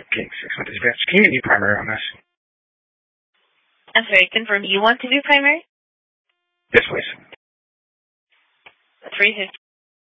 Okay, 6 months advance. Can you give me primary on this? I'm sorry, confirm you want to do primary? Yes, please. 350